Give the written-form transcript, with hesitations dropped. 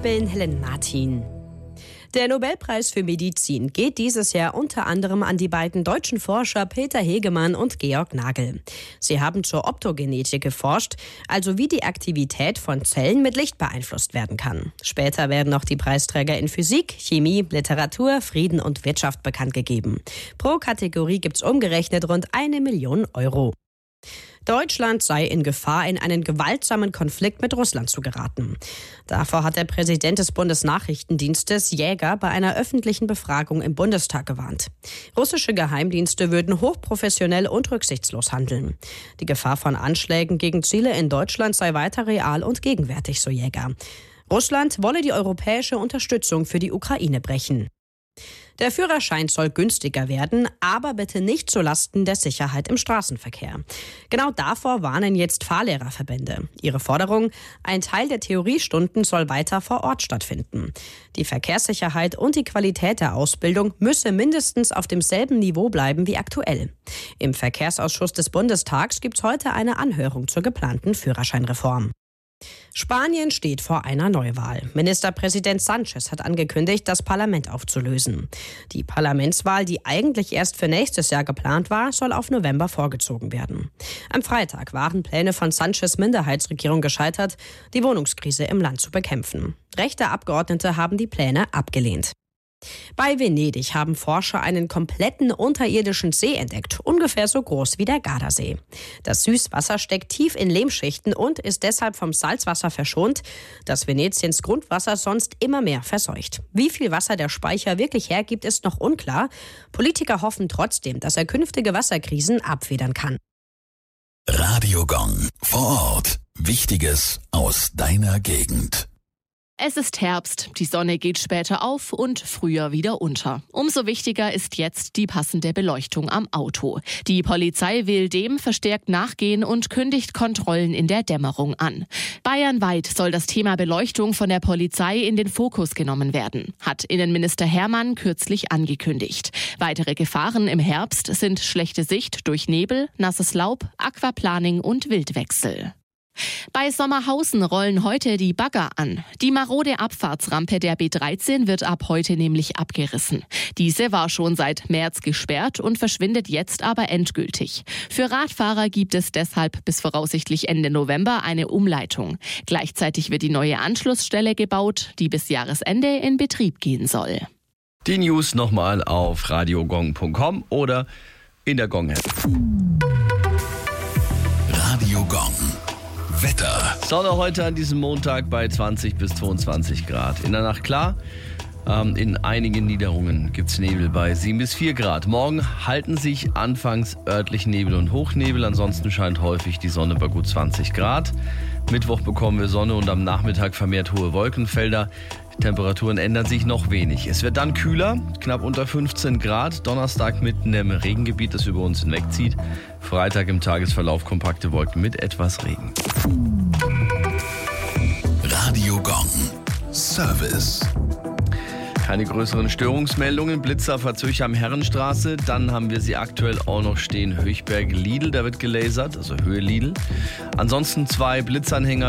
bin Helen Martin. Der Nobelpreis für Medizin geht dieses Jahr unter anderem an die beiden deutschen Forscher Peter Hegemann und Georg Nagel. Sie haben zur Optogenetik geforscht, also wie die Aktivität von Zellen mit Licht beeinflusst werden kann. Später werden noch die Preisträger in Physik, Chemie, Literatur, Frieden und Wirtschaft bekannt gegeben. Pro Kategorie gibt's umgerechnet rund 1 Million Euro. Deutschland sei in Gefahr, in einen gewaltsamen Konflikt mit Russland zu geraten. Davor hat der Präsident des Bundesnachrichtendienstes Jäger bei einer öffentlichen Befragung im Bundestag gewarnt. Russische Geheimdienste würden hochprofessionell und rücksichtslos handeln. Die Gefahr von Anschlägen gegen Ziele in Deutschland sei weiter real und gegenwärtig, so Jäger. Russland wolle die europäische Unterstützung für die Ukraine brechen. Der Führerschein soll günstiger werden, aber bitte nicht zulasten der Sicherheit im Straßenverkehr. Genau davor warnen jetzt Fahrlehrerverbände. Ihre Forderung: ein Teil der Theoriestunden soll weiter vor Ort stattfinden. Die Verkehrssicherheit und die Qualität der Ausbildung müsse mindestens auf demselben Niveau bleiben wie aktuell. Im Verkehrsausschuss des Bundestags gibt es heute eine Anhörung zur geplanten Führerscheinreform. Spanien steht vor einer Neuwahl. Ministerpräsident Sánchez hat angekündigt, das Parlament aufzulösen. Die Parlamentswahl, die eigentlich erst für nächstes Jahr geplant war, soll auf November vorgezogen werden. Am Freitag waren Pläne von Sánchez' Minderheitsregierung gescheitert, die Wohnungskrise im Land zu bekämpfen. Rechte Abgeordnete haben die Pläne abgelehnt. Bei Venedig haben Forscher einen kompletten unterirdischen See entdeckt, ungefähr so groß wie der Gardasee. Das Süßwasser steckt tief in Lehmschichten und ist deshalb vom Salzwasser verschont, das Venetiens Grundwasser sonst immer mehr verseucht. Wie viel Wasser der Speicher wirklich hergibt, ist noch unklar. Politiker hoffen trotzdem, dass er künftige Wasserkrisen abfedern kann. Radio Gong. Vor Ort. Wichtiges aus deiner Gegend. Es ist Herbst, die Sonne geht später auf und früher wieder unter. Umso wichtiger ist jetzt die passende Beleuchtung am Auto. Die Polizei will dem verstärkt nachgehen und kündigt Kontrollen in der Dämmerung an. Bayernweit soll das Thema Beleuchtung von der Polizei in den Fokus genommen werden, hat Innenminister Hermann kürzlich angekündigt. Weitere Gefahren im Herbst sind schlechte Sicht durch Nebel, nasses Laub, Aquaplaning und Wildwechsel. Bei Sommerhausen rollen heute die Bagger an. Die marode Abfahrtsrampe der B13 wird ab heute nämlich abgerissen. Diese war schon seit März gesperrt und verschwindet jetzt aber endgültig. Für Radfahrer gibt es deshalb bis voraussichtlich Ende November eine Umleitung. Gleichzeitig wird die neue Anschlussstelle gebaut, die bis Jahresende in Betrieb gehen soll. Die News nochmal auf radiogong.com oder in der Gong-App. Radio Gong. Wetter. Sonne heute an diesem Montag bei 20 bis 22 Grad. In der Nacht klar. In einigen Niederungen gibt es Nebel bei 7 bis 4 Grad. Morgen halten sich anfangs örtlich Nebel und Hochnebel. Ansonsten scheint häufig die Sonne bei gut 20 Grad. Mittwoch bekommen wir Sonne und am Nachmittag vermehrt hohe Wolkenfelder. Die Temperaturen ändern sich noch wenig. Es wird dann kühler, knapp unter 15 Grad. Donnerstag mitten im Regengebiet, das über uns hinwegzieht. Freitag im Tagesverlauf kompakte Wolken mit etwas Regen. Radio Gong. Service. Keine größeren Störungsmeldungen. Blitzer Verzöger am Herrenstraße. Dann haben wir sie aktuell auch noch stehen. Höchberg-Lidl, da wird gelasert, also Höhe Lidl. Ansonsten 2 Blitzanhänger.